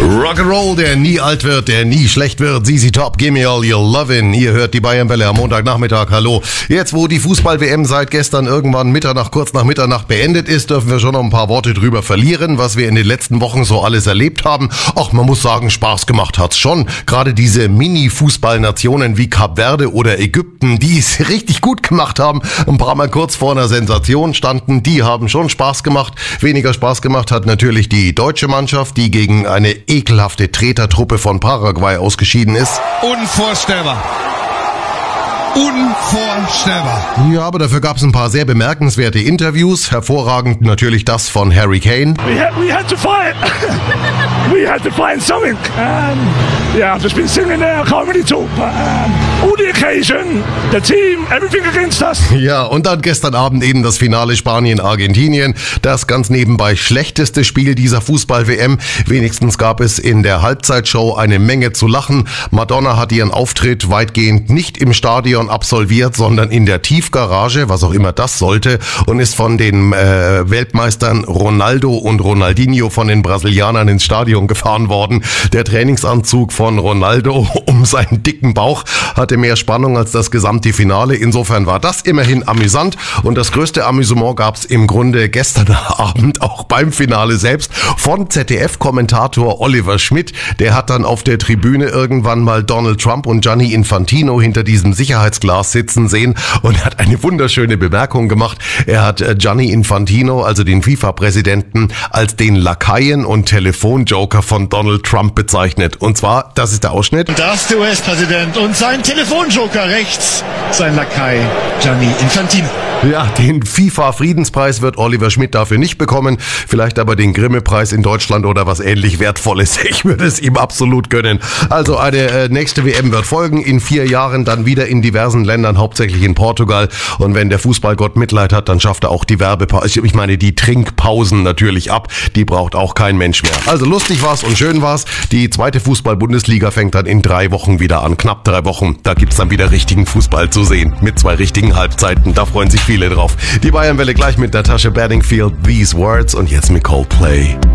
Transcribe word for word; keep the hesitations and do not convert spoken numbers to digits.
Rock'n'Roll, der nie alt wird, der nie schlecht wird. Z Z Top, gimme all your lovin'. Ihr hört die Bayernwelle am Montagnachmittag. Hallo. Jetzt, wo die Fußball-W M seit gestern irgendwann Mitternacht, kurz nach Mitternacht beendet ist, dürfen wir schon noch ein paar Worte drüber verlieren, was wir in den letzten Wochen so alles erlebt haben. Ach, man muss sagen, Spaß gemacht hat's schon. Gerade diese Mini-Fußballnationen wie Kap Verde oder Ägypten, die es richtig gut gemacht haben, ein paar Mal kurz vor einer Sensation standen, die haben schon Spaß gemacht. Weniger Spaß gemacht hat natürlich die deutsche Mannschaft, die gegen eine ekelhafte Tretertruppe von Paraguay ausgeschieden ist. Unvorstellbar. Unvorstellbar. Ja, aber dafür gab es ein paar sehr bemerkenswerte Interviews. Hervorragend natürlich das von Harry Kane. We had, we had to fight. We had to find something. Um, yeah, I've just been singing there. I can't really talk, but um, all the occasion, the team, everything against us. Ja, und dann gestern Abend eben das Finale Spanien-Argentinien. Das ganz nebenbei schlechteste Spiel dieser Fußball-W M. Wenigstens gab es in der Halbzeitshow eine Menge zu lachen. Madonna hat ihren Auftritt weitgehend nicht im Stadion absolviert, sondern in der Tiefgarage, was auch immer das sollte, und ist von den äh, Weltmeistern Ronaldo und Ronaldinho von den Brasilianern ins Stadion gefahren worden. Der Trainingsanzug von Ronaldo um seinen dicken Bauch hatte mehr Spannung als das gesamte Finale. Insofern war das immerhin amüsant, und das größte Amüsement gab es im Grunde gestern Abend auch beim Finale selbst von Z D F-Kommentator Oliver Schmidt. Der hat dann auf der Tribüne irgendwann mal Donald Trump und Gianni Infantino hinter diesem Sicherheitsglas sitzen sehen und hat eine wunderschöne Bemerkung gemacht. Er hat Gianni Infantino, also den FIFA-Präsidenten, als den Lakaien und Telefonjoker von Donald Trump bezeichnet. Und zwar, das ist der Ausschnitt. Und da ist der U S-Präsident und sein Telefonjoker rechts, sein Lakai Gianni Infantino. Ja, den FIFA-Friedenspreis wird Oliver Schmidt dafür nicht bekommen, vielleicht aber den Grimme-Preis in Deutschland oder was ähnlich Wertvolles. Ich würde es ihm absolut gönnen. Also eine äh, nächste W M wird folgen, in vier Jahren dann wieder in diversen Ländern, hauptsächlich in Portugal. Und wenn der Fußballgott Mitleid hat, dann schafft er auch die Werbepausen, ich meine die Trinkpausen natürlich ab. Die braucht auch kein Mensch mehr. Also lustig war's und schön war's. Die zweite Fußball-Bundesliga fängt dann in drei Wochen wieder an, knapp drei Wochen. Da gibt's dann wieder richtigen Fußball zu sehen, mit zwei richtigen Halbzeiten. Da freuen sich viele drauf. Die Bayernwelle gleich mit Natasha Bedingfield, These Words, und jetzt mit Coldplay.